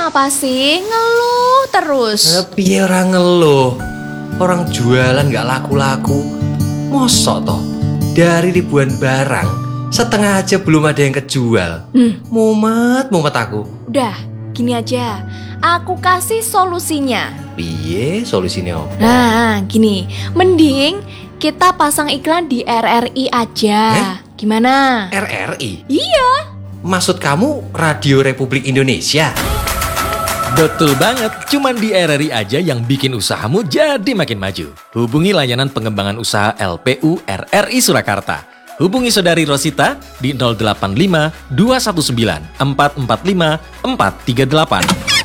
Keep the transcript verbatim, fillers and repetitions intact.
kenapa sih? Ngeluh terus. Eh, piye orang ngeluh? Orang jualan gak laku-laku. Mosok toh? Dari ribuan barang, setengah aja belum ada yang kejual. Hmm. Mumet, mumet aku. Udah, gini aja. Aku kasih solusinya. Piye solusinya apa? Nah, gini. Mending kita pasang iklan di R R I aja. Eh? Gimana? R R I? Iya. Maksud kamu Radio Republik Indonesia? Betul banget, cuman di R R I aja yang bikin usahamu jadi makin maju. Hubungi layanan pengembangan usaha L P U R R I Surakarta. Hubungi Saudari Rosita di nol delapan lima dua satu sembilan empat empat lima empat tiga delapan.